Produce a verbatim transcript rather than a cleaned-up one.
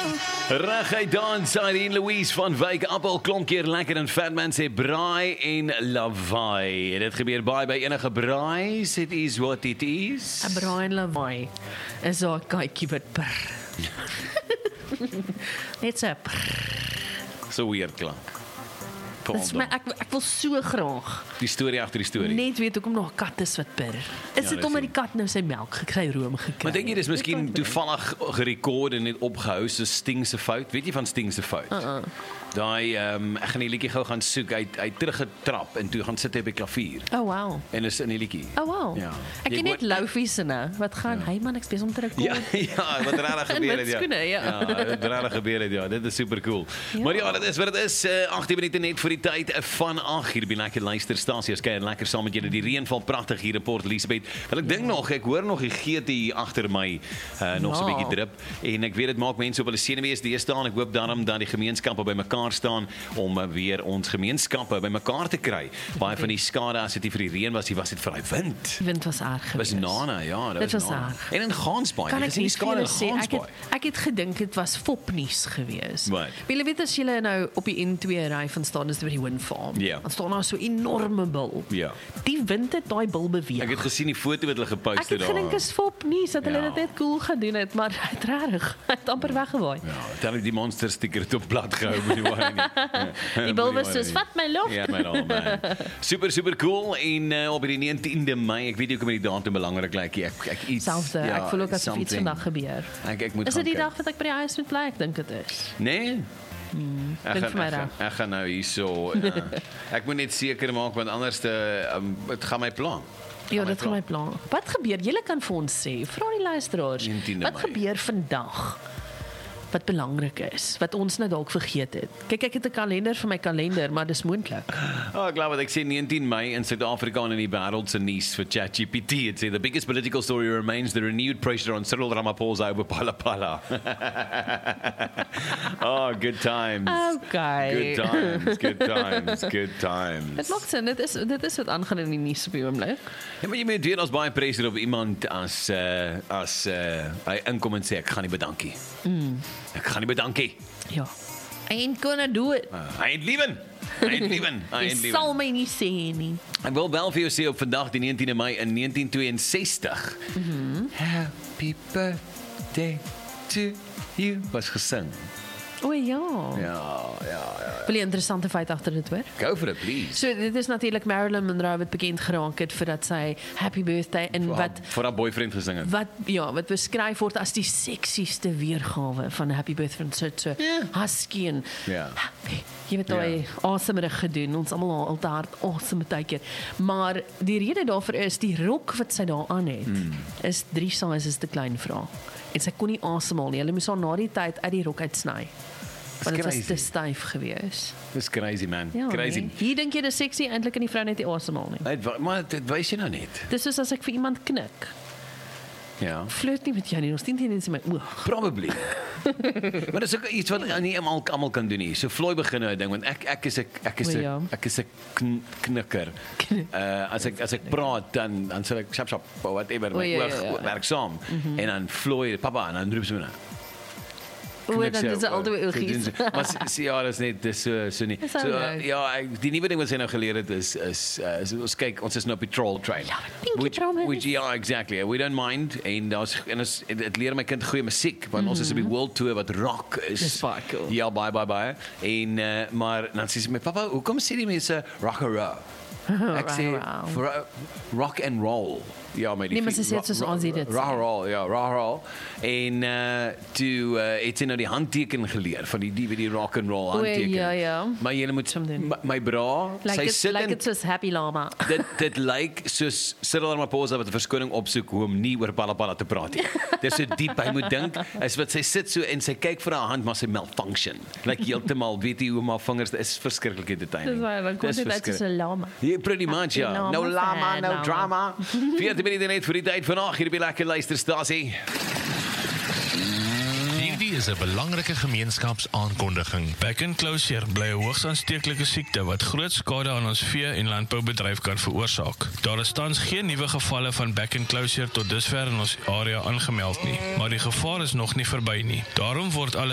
Reguit dans, Irene Louise van Wyk Appel klonk hier lekker en Fatman sê braai en lawaai. Dit gebeur baie by enige braais, it is what it is. 'n braai en lawaai is daar 'n katjie wat prr. Net so prr. So weird klank. Dit is my, ek, ek wil so graag Die storie agter die storie. net weet hoekom nog 'n kat is wat purr. Is Ja, dit dis omdat die- die kat nou sy melk gekry, room gekry? Maar dink jy dis miskien toevallig gerekord en net opgehou so Sting se fout? Weet jy van Sting se fout? Uh-uh. Daai ehm ek gaan die liedjie gou gaan soek. Hy hy het teruggetrap en toe gaan sit hy op die klavier. Oh wow. En is in die liedjie. Oh wow. Ja. Ek Jy ken net hoor- Loufie se nou. Wat gaan? Hy man, ek spes om te rekord. Ja, ja, wat regtig gebeur In het, ja. witskoene, ja. Ja, wat regtig gebeur het, ja. Dit is super cool. Ja. Maar ja, dit is wat dit is. Uh, agttien minute net voor die tyd van agt hier by Lekker Luisterstasie. Ons kyk lekker saam met julle. Die reën val pragtig hier in Port Elizabeth. Want ek dink nog, ek hoor nog die G T hier agter my uh, nog so 'n Ja. bietjie drip en ek weet dit maak mense op hulle senuwees deesdae en ek hoop daarom dat die gemeenskappe bymekaar staan om uh, weer ons gemeenskappe bymekaar te kry. Baie van die skade as dit nie vir die reën was, nie was dit vir daai wind. Die wind was erg Dit was geweest. nana, ja, dit Dit was was nana. erg. En in Gansbaai, Kan jy ek gesien die nie vir skade julle in sê, ek Gansbaai. het, ek het gedink dit was fopnuus geweest. Wat? Julle weet as julle nou op die N twee ry van staan is by die Wind Farm. Ja. Dan staan daar so 'n enorme bil. Ja. Die wind het daai bil beweeg. Ek het gesien die foto wat hulle gepost Ek het daar. gedink is fopnuus dat hulle Ja. dit net cool gedoen het, maar hy het regtig, hy het amper weggewaai. Ja, dan het die monster sticker het op blad gehou met die wine nie. Die bil was soos vat my lof. Ja, my naam man. Super super cool en uh, op die negentiende Mei, ek weet nie hoekom die datum belangrik lyk nie. Ek ek iets Selfde, ja, ek voel ook asof iets something. vandag gebeur. Ek ek moet Is dit die gaan dag wat ek by die huis moet bly? Ek dink dit is. kyk. Nee. Hmm, Ek dink gaan, vir my ek, gaan, reg. ek gaan nou hierso uh, ek moet net seker maak want anders te um, dit gaan my plan. Ja, dit gaan my plan. Wat gebeur? Julle kan vir ons sê, vra die luisteraars. negentiende Wat Mei. gebeur vandag? Wat belangrik is, wat ons nou dalk vergeet het. Kyk, ek het 'n kalender vir my kalender, maar dis moontlik. Oh, ek glo wat ek sê negentien Mei in Suid-Afrika en in die wêreld se nuus vir ChatGPT. It say the biggest political story remains the renewed pressure on Cyril Ramaphosa over Palapala. Oh, good times. Okay. Good times, good times, good Dit times. maak sin. Dit is dit is wat aangaan in die nuus op die oomblik. Ja, maar jy moet weet ons baie pressure op iemand as uh, as uh, hy inkom en sê ek gaan nie bedankie. Mm. Ek gaan nie bedankie. Ja. I ain't gonna do it. Uh, I ain't leaving. I ain't leaving. I Jy ain't leaving. sal my nie sê nie. Ek wil wel vir jou sê op vandag die negentiende Mei in negentien tweeënsestig. Mhm. Happy birthday to you was gesing. O ja. Ja, ja, ja. Wil jy 'n interessante feit agter dit hoor? Go for it, please. So dit is natuurlik Marilyn Monroe wat bekend geraak het vir dat sy Happy Birthday en Vir wat haar- vir haar boyfriend gesing het. wat ja, wat beskryf word as die seksieste weergawe van Happy Birthday, so so Ja. husky en Ja. happy. Jy het daai asemrig gedoen. Ons almal al te hard asem baie keer. Maar die rede daarvoor is die rok wat sy daar aan het Hmm. is drie sizes te klein vir haar. En sy kon nie asemhaal nie. Hulle moes haar na die tyd uit die rok uitsny. Want dit was crazy. te styf geweest. Dis crazy man. Ja, Crazy. nee. Hier dink jy dis sexy, eintlik kan die vrou net nie asemhaal nie. Hey, wa- maar dit wys jy nou net. Dis soos as ek vir iemand knik. Ja. Flirt nie met jou nie, ons sien dit net in my oog. Probably. Maar dis ook iets wat nie almal almal kan doen nie. So Floyd begin nou 'n ding want ek ek is 'n ek is O, 'n ja. ek is 'n kn, knikker. Uh as ek as ek praat dan dan sê ek shap shap whatever O, my ja, oog ja, ja. werk saam en dan Floyd papa en dan roep sy my nou. O, dan is dit altyd oogies. Maar s- ja, dis net dis so so nie. Dis So ou uh, nou. ja, ek, die nuwe ding wat sy nou geleer het is is, uh, is ons kyk ons is nou op die troll train. Ja, pinkie which, promise. which yeah, exactly. We don't mind en daar's en ons het het leer my kind goeie musiek want ons is op die world tour wat rock is. Dis baie cool. Ja, baie baie baie. En uh, maar dan sê sy my pappa, hoekom sê die mense rock and roll? Ek sê Rock and roll. vir uh, rock and roll. Ja, my Nee, maar sy sê dit soos ons dit sê. Rock and roll, ja, rock and roll. En uh toe uh, het sy nou die handteken geleer van die die die rock and roll O, handteken. ja, ja. Maar jy moet Something. my, my bra, Like sy it, sit like in it's soos Happy Llama. dit dit lyk soos Cyril Ramaphosa wat 'n verskoning opsoek hoe om nie oor Palapala te praat nie. Dis so diep hy moet dink is wat sy sit so en sy kyk vir haar hand maar sy malfunction. Lyk heeltemal weet jy hoe maar vingers is verskriklike detail. Dis waar, dan kom dit uit soos 'n llama. Yeah, pretty much, ja. Lama No lama, fan, no lama. drama. veertien minute net vir die tyd vanaand hier by Lekker Luisterstasie. Hierdie is 'n belangrike gemeenskapsaankondiging. Back and Closure bly 'n hoogs aansteeklike siekte wat groot skade aan ons vee- en landboubedryf kan veroorsaak. Daar is tans geen nuwe gevalle van Back and Closure tot dusver in ons area aangemeld nie, maar die gevaar is nog nie verby nie. Daarom word alle